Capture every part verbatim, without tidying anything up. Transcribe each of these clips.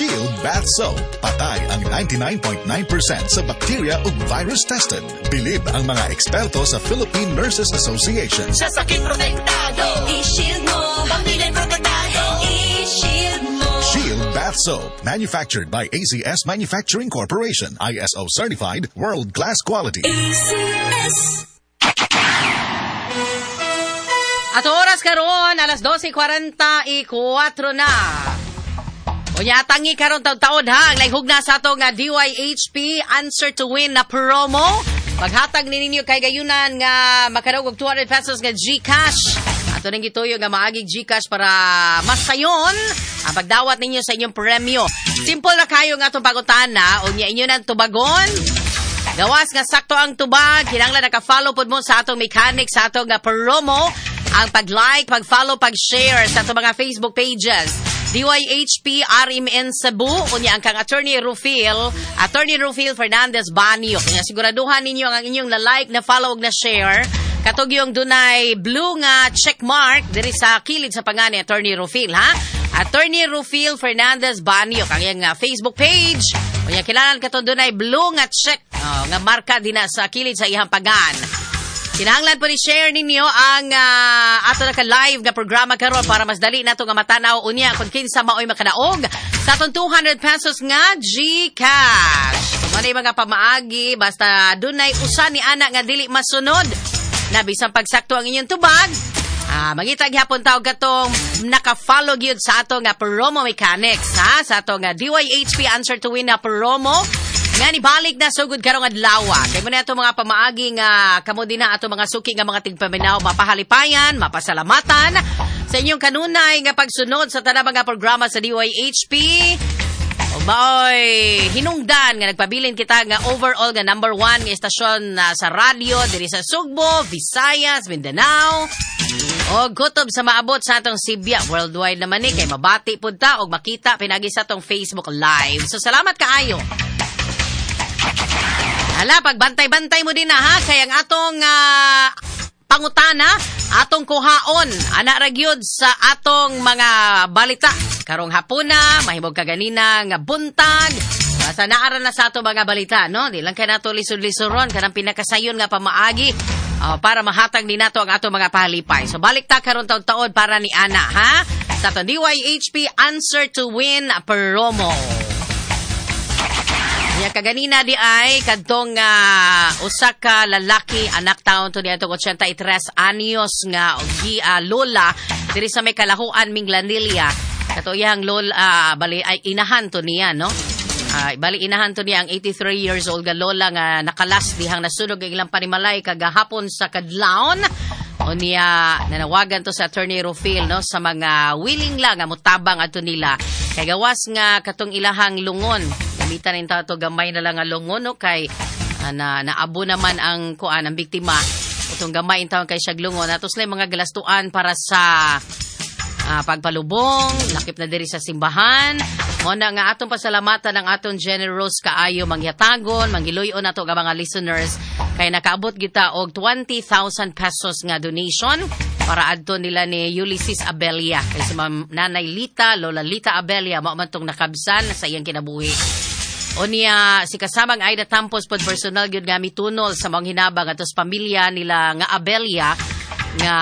Shield Bath Soap. Patay ang ninety-nine point nine percent sa bacteria ug virus tested. Bilib ang mga eksperto sa Philippine Nurses Association. Sa sakit protektado, i-shield mo. Pamilya protektado, i-shield mo. Shield Bath Soap. Manufactured by A C S Manufacturing Corporation. I S O certified, world-class quality. A C S. At oras karon alas twelve forty-four na. Unya tangi karon taud-taud ha, laihug na sa ato nga D Y H P Answer to Win na promo. Paghatag ni ninyo kay gayunan nga makadawg og two hundred pesos nga GCash. Ato nang gituyo nga maagig GCash para mas sayon ang pagdawat ninyo sa inyong premyo. Simple na kayo nga itong pagutana. Unya inyo nang tubagon. Gawas nga sakto ang tubag. Kinanglan naka-follow pod mo sa atong mechanic sa atong nga promo. Ang pag-like, pag-follow, pag-share sa itong mga Facebook pages. D Y H P R M N Cebu. Unya ang kang Attorney Rufil, Attorney Rufil Fernandez Banyo. Unya siguraduhan ninyo ang inyong na-like, na-follow, na-share. Katog yung dunay blue nga check mark diri sa kilid sa pangani Attorney Rufil, ha? Attorney Rufil Fernandez Banyo, kang iyang uh, Facebook page. Unya kilalan katong dunay blue nga check, oh, nga marka dina sa kilid sa iyang pagan. Kinahanglan po ni-share ninyo ang uh, ato na ka-live nga programa karon para mas dali nato nga matanaw unya kung kinsa maoy makadaog sa atong two hundred pesos nga GCash. Manay mga pamaagi basta dunay usa ni ana nga dili masunod na bisan pagsakto ang inyong tubag. Ah, mangitag hapon tawag katong naka-follow gyud sa ato nga promo mechanics ha, sa ato nga D Y H P Answer to Win na promo. Nga ni balik na sugod karong adlaw. Kay mo na ito mga pamaagi nga kamo din na ato mga suki nga mga tigpaminaw mapahalipayan, mapasalamatan sa inyong kanunay nga pagsunod sa tanang mga programa sa D Y H P. O boy, hinungdan nga nagpabilin kita nga overall nga number one nga estasyon uh, sa radyo diri sa Sugbo, Visayas, Mindanao. O gutob sa maabot sa atong Sibya worldwide naman ni kay mabati pud ta og makita pinagi sa atong Facebook Live. So salamat kaayo. Hala, pagbantay-bantay mo din na ha, kaya ang atong uh, pangutana, atong kuhaon, anak ragyod sa atong mga balita. Karong hapuna, mahimog kaganina nga buntag, basta naara na sa atong mga balita, no? Di lang kaya nato lisod-lisoron, kanang pinakasayon nga pamaagi, uh, para mahatag din nato ang atong mga pahalipay. So balik ta karon taon-taon para ni Ana, ha? Sa atong D Y H P Answer to Win promo. Ya kaganina di ay kadtong uh, usa ka lalaki anak taon to diadto eighty-three anyos nga gi uh, lola diri sa may Kalahuan Minglanilla. Kato iyang lola uh, bali ay inahan to niya no. Uh, bali inahan to niya ang eighty-three years old nga lola nga nakalas dihang nasunog ang ilang panimalay kagahapon sa kadlawon. O niya nanawagan to sa Attorney Rufil no sa mga willing lang nga mutabang adto nila kay gawas nga katong ilahang lungon. Gamitan rin to gamay na lang nga lungon no kay uh, na naabo naman ang kuan ang biktima. Utong gamay intawon kay siya lungon atos lay mga galastuan para sa uh, pagpalubong, lakip na diri sa simbahan. Mo na nga atong pasalamatan ang atong generous kaayo mangyatagon, manggiluyon nato nga mga listeners kay nakaabot kita og twenty thousand pesos nga donation para adto nila ni Ulysses Abelia kay si Ma'am Nanay Lita, Lola Lita Abelia mao man tong nakabsan sa iyang kinabuhi. O niya si kasamang Aida Tampos pod personal gyud nga mitunol sa mga hinabang atos pamilya nila nga Abelia nga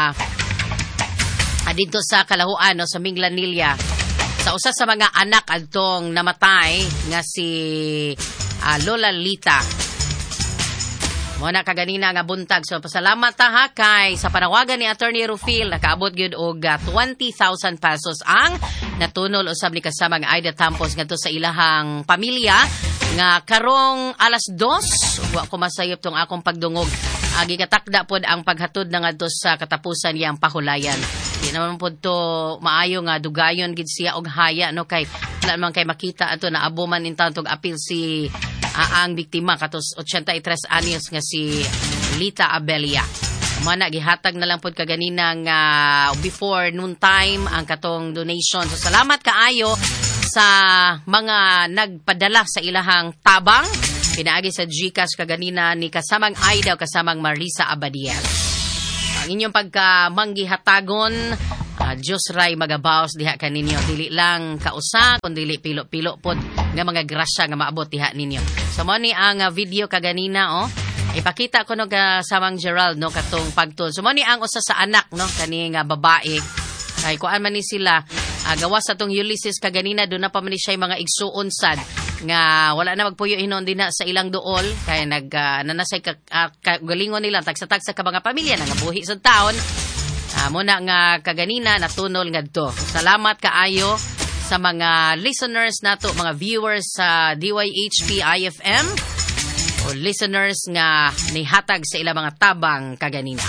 adito sa Kalahuan no, sa Minglanilla. Sa usa sa mga anak adtong namatay nga si uh, Lola Lita. Mo na kaganina nga buntag. So pasalamat ta ha kay sa panawagan ni Attorney Rufil nakaabot gyud og uh, twenty thousand pesos ang natunol usab ni kasamang Aida Tampos ngadto sa ilahang pamilya nga karong alas dos wa ko masayop tong akong pagdungog. Uh, gigatakda pod ang paghatod na ngadto sa katapusan yang pahulayan. Di naman po to maayo nga dugayon gid siya og haya no kay wala man kay makita ato na abuman in tawag apil si uh, ang biktima katos eighty-three anyos nga si Lita Abelia. Mana gihatag na lang pod kaganina nga before noon time ang katong donation. So salamat kaayo sa mga nagpadala sa ilahang tabang pinaagi sa GCash kaganina ni kasamang Aida o kasamang Marisa Abadiel. Ang inyong pagkamanggihatagon Uh, Diyos ray magabaos diha kaninyo. Dili lang kausa, kundi pilo-pilo pod nga mga grasya nga maabot diha ninyo. So mo ni ang uh, video kaganina oh. Ipakita ko no ka samang Gerald no katong pagtun. So mo ni ang usa sa anak no kani nga babae. Kay kuan man ni sila uh, gawas sa tong Ulysses kaganina do na pa man ni siya mga igsuon sad nga wala na magpuyo hinon din na sa ilang duol kay nag uh, nanasay ka, uh, galingon nila tagsa-tagsa ka mga pamilya nga buhi sa taon. Uh, muna nga kaganina natunol ngadto. Salamat kaayo sa mga listeners nato, mga viewers sa D Y H P I F M o listeners nga nihatag sa ilang mga tabang kaganina.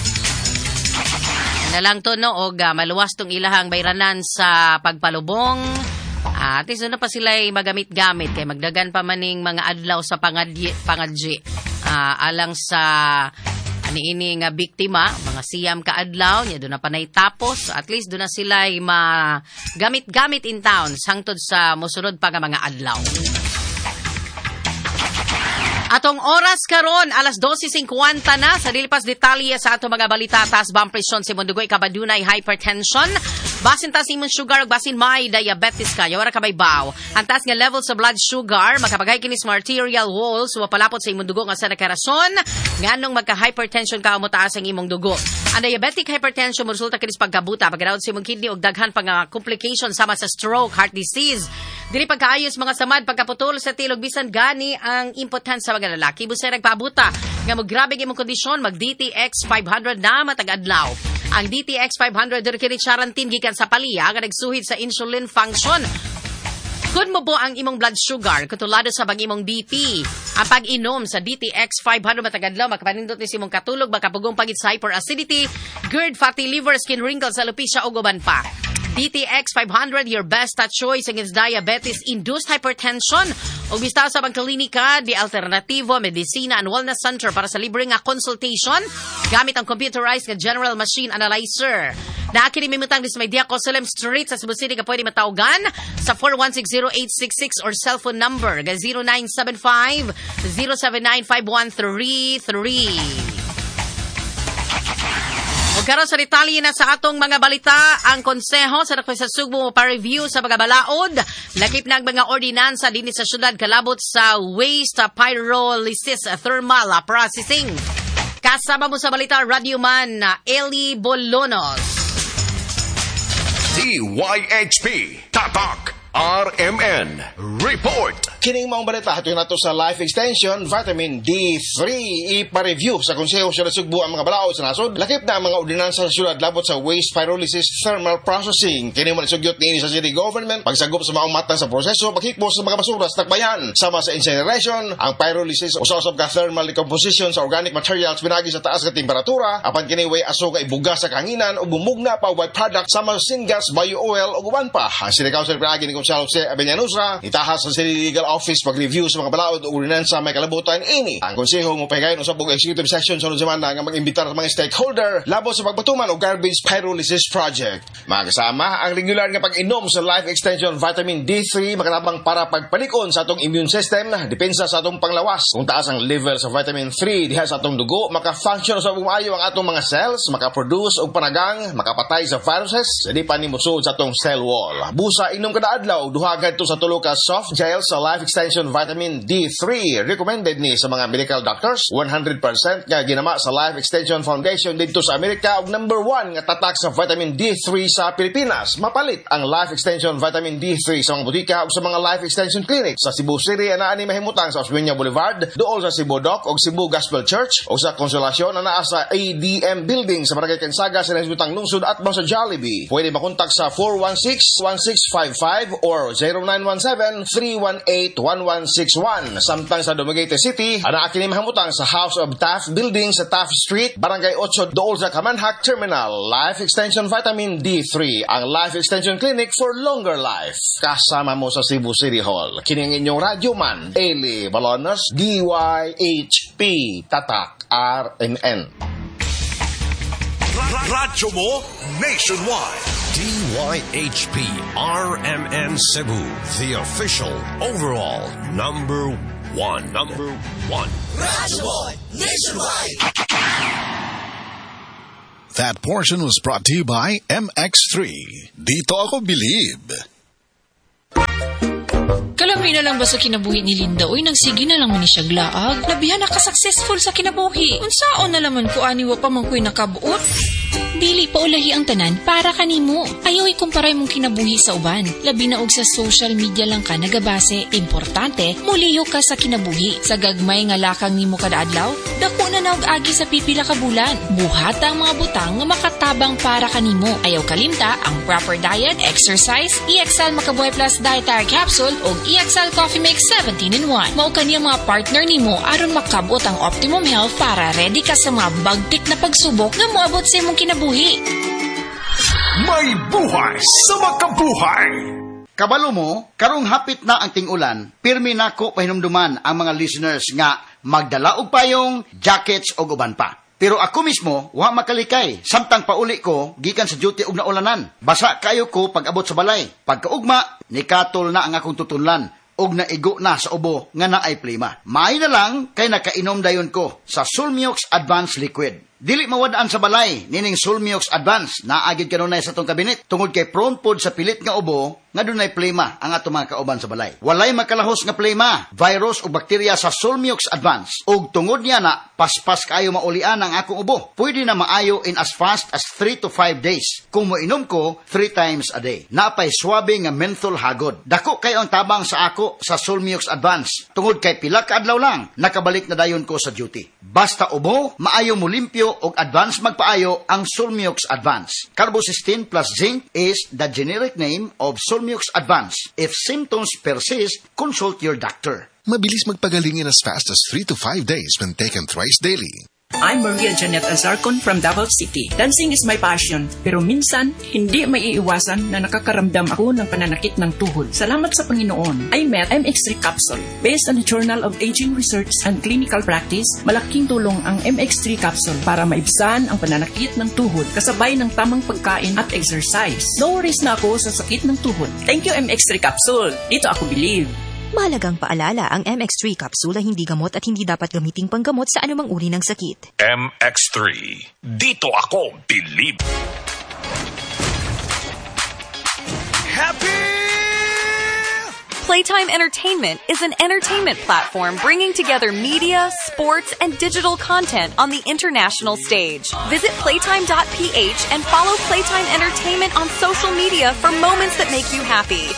Na lang to no og uh, maluwas tong ilahang bayranan sa pagpalubong. Uh, at least na pa sila magamit-gamit kay magdagan pa maning mga adlaw sa pangadyi, pangadyi. Uh, alang sa ani-ini nga biktima, mga siyam ka adlaw, niya doon na panay tapos, at least doon na sila magamit-gamit in town, sangtod sa musunod pa nga mga adlaw. Atong oras karon alas dose fifty na sa dilipas detalye sa ato mga balita taas bang presyon si Mundugoy kabadunay hypertension. Basin taas imong sugar ug basin may diabetes ka, yawara ka may baw. Ang taas nga level sa blood sugar makapagay kini sa arterial walls wa palapot sa imong dugo nga sa nakarason nganong magka-hypertension ka mo taas ang imong dugo. Ang diabetic hypertension mo resulta kini sa pagkabuta, pagkadaot sa imong kidney ug daghan pa nga complications sama sa stroke, heart disease. Dili pagkaayos mga samad pagkaputol sa tilog bisan gani ang importance sa mga lalaki. Busay nagpabuta nga mo grabe imong kondisyon mag D T X five hundred na matag adlaw. Ang D T X five hundred diri kini charantin gikan sa palya nga nagsuhid sa insulin function. Kung mo po ang imong blood sugar, katulado sa pag-imong B P, ang pag-inom sa D T X five hundred matagadlaw, makapanindot ni simong katulog, makapugong pagit sa hyperacidity, GERD, fatty liver, skin wrinkles, alopecia, o guban pa. D T X five hundred, your best choice against diabetes-induced hypertension. O bistaw sa pagkalinika, di Alternativo Medicina and Wellness Center para sa libre nga consultation gamit ang computerized nga general machine analyzer. Nakinimimutang dis may Dia Cosalem Street sa Cebu City ka pwede matawgan sa four one six zero eight six six or cellphone number ga zero nine seven five zero seven nine five one three three. O karon sa detalye na sa atong mga balita, ang konseho sa Dakoy sa Sugbo pa-review sa mga balaod, lakip na ang mga ordinansa din sa syudad kalabot sa waste pyrolysis thermal processing. Kasama mo sa balita, Radyoman Eli Bolonos. D Y H P Tatak R M N Report. Kining maong balita hatoy nato sa Life Extension Vitamin D three ipa-review sa Konseho sa Sugbo ang mga balaod sa nasod. Lakip na ang mga ordinansa sa syudad labot sa waste pyrolysis thermal processing. Kini mo nasugyot niini sa city government pagsagop sa maong matang sa proseso paghikbo sa mga basura sa takbayan sama sa incineration, ang pyrolysis usa-usab ka thermal decomposition sa organic materials pinagi sa taas ka temperatura apan kini way aso ka ibuga sa kahanginan o bumugna pa by product sama sa syngas, bio-oil o uban pa. Ang City Council pinagi ni Gonzalo Jose Abellanusa itahas sa City Legal Office pag-review sa mga balaod o ordinansa may kalabutan ini. Ang konseho mo pahigayon usab og executive session sa semana nga mag-imbitar sa mga stakeholder labot sa pagbatuman og garbage pyrolysis project. Mga kasama, ang regular nga pag-inom sa Life Extension Vitamin D three makatabang para pagpalikon sa atong immune system, depensa sa atong panglawas. Kung taas ang level sa vitamin three diha sa atong dugo, maka-function sa bumayo ang atong mga cells, maka-produce og panagang, makapatay sa viruses, di pa ni musud sa atong cell wall. Busa inom kada adlaw duha to sa tulo ka soft gel sa Life Extension Vitamin D three. Recommended ni sa mga medical doctors. one hundred percent nga ginama sa Life Extension Foundation dito sa Amerika ug number one nga tatak sa Vitamin D three sa Pilipinas. Mapalit ang Life Extension Vitamin D three sa mga butika ug sa mga Life Extension Clinic sa Cebu City ana ani mahimutang sa Osmeña Boulevard, duol sa Cebu Dock ug Cebu Gospel Church ug sa Consolacion ana sa A D M Building sa Barangay Kansaga sa Nasbutang Lungsod at sa Jollibee. Pwede makontak sa four one six one six five five or zero nine one seven three one eight one one six one. Samtang sa Dumaguete City, ana kini mahimutang sa House of Taft Building sa Taft Street, Barangay eight, dool sa Kamanhak Terminal. Life Extension Vitamin D three, ang Life Extension Clinic for longer life. Kasama mo sa Cebu City Hall. Kini ang inyong radyoman, Eli Balonos, D Y H P Tatak R M N. Radyo mo nationwide. D Y H P R M N Cebu, the official overall number one. Number one. Radyo Boy Nationwide. That portion was brought to you by M X three. Dito ako believe. Kalamay na lang ba sa kinabuhi ni Linda? Uy, nagsige na lang man ni siya glaag. Labihan na ka-successful sa kinabuhi. Unsaon na laman ko aniwa pa man ko'y nakabuot. Dili pa ulahi ang tanan para kanimo. Ayaw ikumparay mong kinabuhi sa uban. Labi na og sa social media lang ka nagabase. Importante, muliho ka sa kinabuhi. Sa gagmay nga lakang nimo kada adlaw, dako na naog agi sa pipila ka bulan. Buhat ang mga butang nga makatabang para kanimo. Ayaw kalimta ang proper diet, exercise, E X L Makabuhay Plus Dietary Capsule o E X L Coffee Mix seventeen in one. Mao kaniya mga partner nimo aron makabot ang optimum health para ready ka sa mga bagtik na pagsubok nga moabot sa imong kinabuhi. May buhay sa makabuhay! Kabalo mo, karong hapit na ang ting-ulan, pirmi nako pahinumduman ang mga listeners nga magdala og payong, jackets o uban pa. Pero ako mismo, wa makalikay. Samtang pauli ko, gikan sa duty og naulanan. Basa kayo ko pag abot sa balay. Pagkaugma, nikatol na ang akong tutunlan. Og naigo na sa ubo nga naay plima. Maay na lang kay nakainom dayon ko sa Sulmiox Advanced Liquid. Dili mawadaan sa balay, nining Sulmiox Advance, naagid kanunay sa tong kabinet, tungod kay prone pod sa pilit nga ubo, nga dunay plema ang ato mga kauban sa balay. Walay makalahos nga plema, virus o bakterya sa Sulmiox Advance, ug tungod niya na, paspas kayo maulian ang akong ubo. Pwede na maayo in as fast as three to five days, kung moinom ko three times a day. Napay swabe nga menthol hagod. Dako kayo ang tabang sa ako sa Sulmiox Advance, tungod kay pila ka adlaw lang, nakabalik na dayon ko sa duty. Basta ubo, maayo mo limpyo og advance magpaayo ang Sulmiox Advance. Carbocysteine plus zinc is the generic name of Sulmiox Advance. If symptoms persist, consult your doctor. Mabilis magpagaling in as fast as three to five days when taken thrice daily. I'm Maria Janet Azarcon from Davao City. Dancing is my passion, pero minsan, hindi maiiwasan na nakakaramdam ako ng pananakit ng tuhod. Salamat sa Panginoon, I met M X three Capsule. Based on the Journal of Aging Research and Clinical Practice, malaking tulong ang M X three Capsule para maibsan ang pananakit ng tuhod kasabay ng tamang pagkain at exercise. No worries na ako sa sakit ng tuhod. Thank you, M X three Capsule. Dito ako believe. Mahalagang paalala, ang M X three capsule ay hindi gamot at hindi dapat gamiting panggamot sa anumang uri ng sakit. M X three. Dito ako believe. Happy! Playtime Entertainment is an entertainment platform bringing together media, sports, and digital content on the international stage. Visit playtime dot p h and follow Playtime Entertainment on social media for moments that make you happy.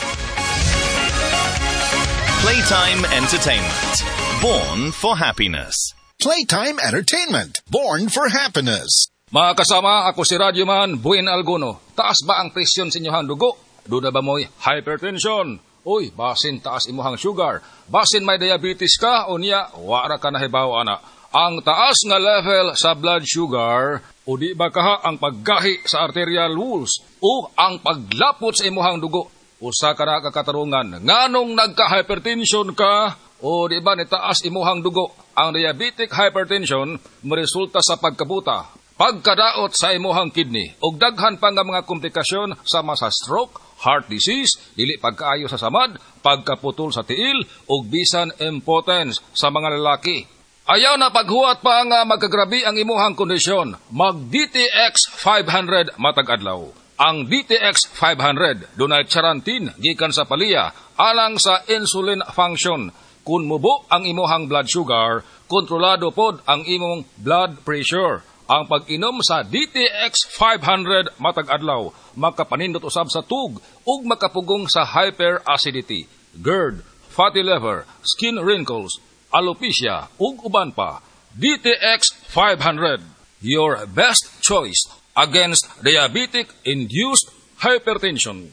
Playtime Entertainment. Born for happiness. Playtime Entertainment. Born for happiness. Mga kasama, ako si Radyoman Buen Alguno. Taas ba ang presyon sa inyong dugo? Doon na ba mo'y hypertension? Uy, basin taas imuhang sugar. Basin may diabetes ka o niya, wara ka nahibaw ana. Ang taas nga level sa blood sugar o di ba kaha ang paggahi sa arterial walls o ang paglapot sa imuhang dugo? Usa ka na kakatarungan, nganong nagka-hypertension ka o di ba nitaas imuhang dugo? Ang diabetic hypertension maresulta sa pagkabuta, pagkadaot sa imuhang kidney, ug daghan pa nga mga komplikasyon sama sa stroke, heart disease, dili pagkaayo sa samad, pagkaputol sa tiil, ug bisan impotence sa mga lalaki. Ayaw na paghuwat pa nga magkagrabi ang imuhang kondisyon, mag-D T X five hundred matag adlaw. Ang D T X five hundred, dunay charantin, gikan sa palya, alang sa insulin function. Kung mubo ang imuhang blood sugar, kontrolado pod ang imong blood pressure. Ang pag-inom sa D T X five hundred matag adlaw, makapanindot usab sa tug, ug makapugong sa hyperacidity, GERD, fatty liver, skin wrinkles, alopecia, ug uban pa. D T X five hundred, your best choice against diabetic-induced hypertension.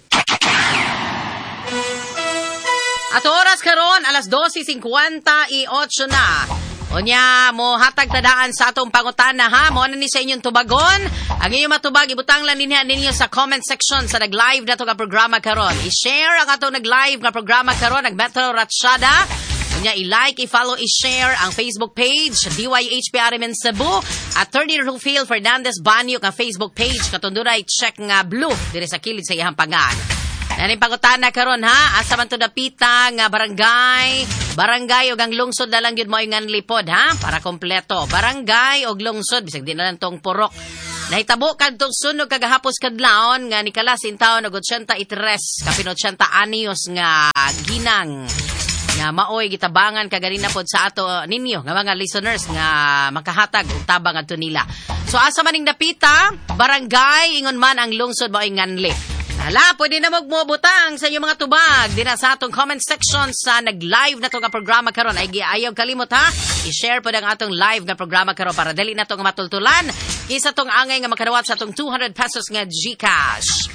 At oras karon alas twelve fifty-eight na. Onya mo hatag tadaan sa atong pangutana ha. Mo na ni sa inyong tubagon. Ang inyong matubag ibutang lang ninyo ninyo sa comment section sa nag-live na to nga programa karon. I-share ang atong nag-live nga programa karon nag Metro Ratshada. Onya i-like, i-follow, i-share ang Facebook page D Y H P R M N Cebu. Attorney Rufil Fernandez Banyo nga Facebook page katundura i-check nga blue dire sa kilid sa iyang pangan. Naning pangutana karon ha, asa man to dapita nga barangay, barangay og ang lungsod na lang gyud mo nga lipod ha para kompleto. Barangay og lungsod bisag di na lang tong purok. Nahitabo kadtong sunog kagahapos kadlawon nga nikalas in taon og eighty-three kapin eighty anyos nga ginang nga maoy gitabangan kaganina pod sa ato ninyo nga mga listeners nga makahatag og tabang adto nila. So asa maning dapita, barangay ingon man ang lungsod maoy Nganli. Hala, pwede na magmubutang sa inyong mga tubag. Di na sa atong comment section sa nag-live na itong programa karon. Ay ayaw kalimot ha. I-share po ang atong live na programa karon para dali na itong matultulan. Isa itong angay nga makadawat sa itong two hundred pesos nga Gcash.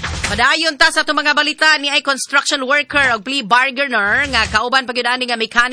Padayon ta sa itong mga balita ni ay construction worker o plea bargainer nga kauban pagyudani nga mechanic